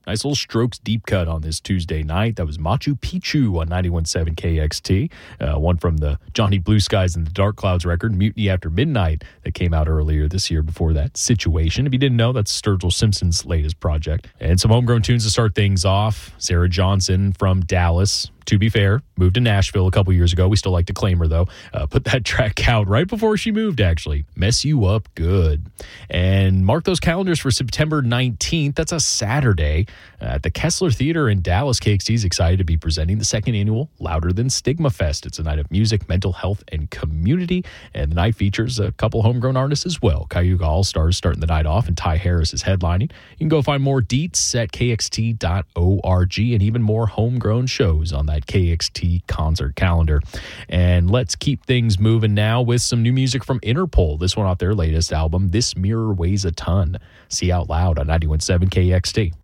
Nice little Strokes deep cut on this Tuesday night. That was Machu Picchu on 91.7 KXT. One from the Johnny Blue Skies and the Dark Clouds record, Mutiny After Midnight, that came out earlier this year before that Situation. If you didn't know, that's Sturgill Simpson's latest project. And some homegrown tunes to start things off. Sarah Johnson from Dallas. To be fair, moved to Nashville a couple years ago. We still like to claim her, though. Put that track out right before she moved, actually. Mess You Up Good. And mark those calendars for September 19th. That's a Saturday at the Kessler Theater in Dallas. KXT is excited to be presenting the second annual Louder Than Stigma Fest. It's a night of music, mental health, and community. And the night features a couple homegrown artists as well. Cayuga All-Stars starting the night off, and Ty Harris is headlining. You can go find more deets at kxt.org and even more homegrown shows on that KXT concert calendar. And let's keep things moving now with some new music from Interpol. This one off their latest album, This Mirror Weighs a Ton. See Out Loud on 91.7 KXT.